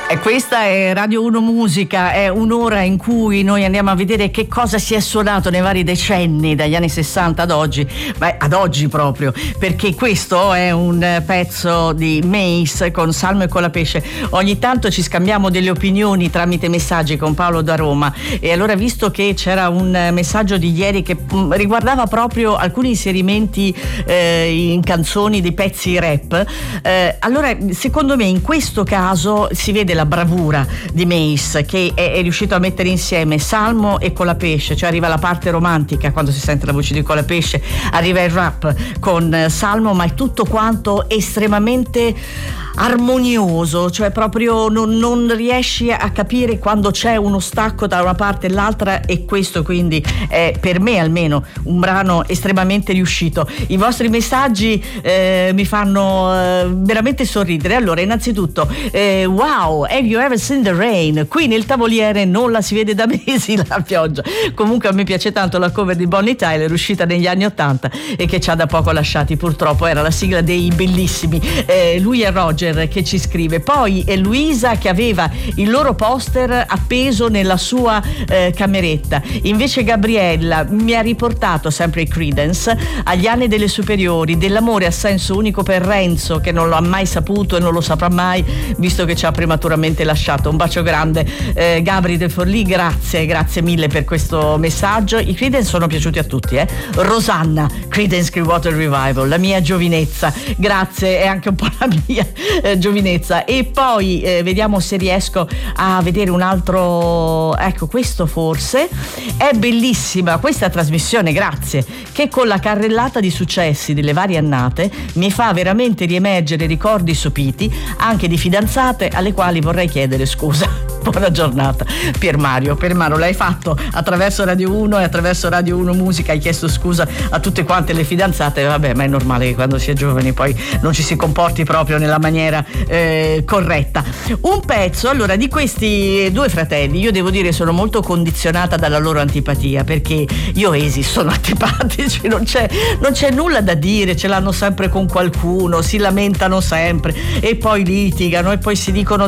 E questa è Radio 1 Musica, è un'ora in cui noi andiamo a vedere che cosa si è suonato nei vari decenni, dagli anni 60 ad oggi, ad oggi proprio, perché questo è un pezzo di Mace con Salmo e Colapesce. Ogni tanto ci scambiamo delle opinioni tramite messaggi con Paolo da Roma, e allora, visto che c'era un messaggio di ieri che riguardava proprio alcuni inserimenti in canzoni di pezzi rap, allora secondo me in questo caso si vede la bravura di Mace, che è riuscito a mettere insieme Salmo e Colapesce, cioè arriva la parte romantica quando si sente la voce di Colapesce, arriva il rap con Salmo, ma è tutto quanto estremamente armonioso, cioè proprio non riesci a capire quando c'è uno stacco da una parte e l'altra, e questo quindi è per me almeno un brano estremamente riuscito. I vostri messaggi mi fanno veramente sorridere. Allora, innanzitutto wow, have you ever seen the rain? Qui nel tavoliere non la si vede da mesi la pioggia. Comunque a me piace tanto la cover di Bonnie Tyler, uscita negli anni '80 e che ci ha da poco lasciati, purtroppo. Era la sigla dei Bellissimi. Lui è Roger che ci scrive, poi è Luisa che aveva il loro poster appeso nella sua cameretta, invece Gabriella mi ha riportato sempre i Creedence agli anni delle superiori, dell'amore a senso unico per Renzo, che non lo ha mai saputo e non lo saprà mai, visto che ci ha prematuramente lasciato. Un bacio grande, Gabri de Forlì, grazie mille per questo messaggio. I Creedence sono piaciuti a tutti, Rosanna, Creedence Clearwater Revival, la mia giovinezza, grazie, è anche un po' la mia giovinezza. E poi vediamo se riesco a vedere un altro, ecco, questo forse è bellissima questa trasmissione, grazie, che con la carrellata di successi delle varie annate mi fa veramente riemergere ricordi sopiti, anche di fidanzate alle quali vorrei chiedere scusa. Buona giornata Pier Mario, l'hai fatto attraverso Radio 1 e attraverso Radio 1 Musica, hai chiesto scusa a tutte quante le fidanzate. Vabbè, ma è normale che quando si è giovani poi non ci si comporti proprio nella maniera corretta. Un pezzo allora di questi due fratelli, io devo dire sono molto condizionata dalla loro antipatia, perché gli Oasis sono antipatici, non c'è nulla da dire, ce l'hanno sempre con qualcuno, si lamentano sempre e poi litigano e poi si dicono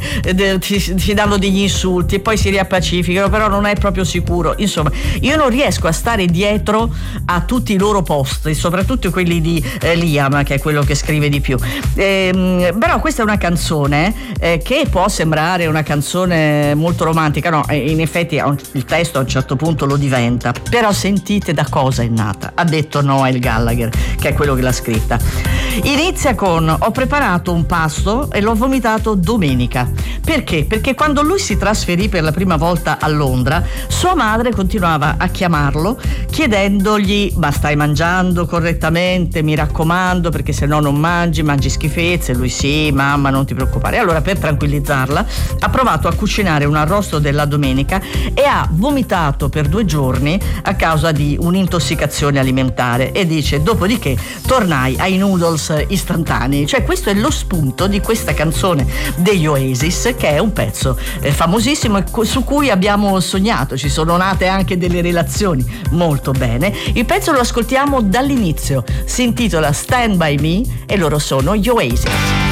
si danno degli insulti e poi si riappacificano, però non è proprio sicuro. Insomma, io non riesco a stare dietro a tutti i loro post, soprattutto quelli di Liam, che è quello che scrive di più. Però questa è una canzone che può sembrare una canzone molto romantica, no, in effetti il testo a un certo punto lo diventa, però sentite da cosa è nata. Ha detto Noel Gallagher, che è quello che l'ha scritta. Inizia con: ho preparato un pasto e l'ho vomitato domenica. Perché? Perché quando lui si trasferì per la prima volta a Londra, sua madre continuava a chiamarlo chiedendogli: ma stai mangiando correttamente, mi raccomando, perché se no non mangi schifezze. E lui: sì mamma, non ti preoccupare. Allora, per tranquillizzarla, ha provato a cucinare un arrosto della domenica e ha vomitato per 2 giorni a causa di un'intossicazione alimentare, e dice: dopodiché tornai ai noodles istantanei. Cioè, questo è lo spunto di questa canzone degli Oasis, che è un pezzo famosissimo e su cui abbiamo sognato, ci sono nate anche delle relazioni molto bene. Il pezzo lo ascoltiamo dall'inizio, si intitola Stand By Me e loro sono gli Oasis.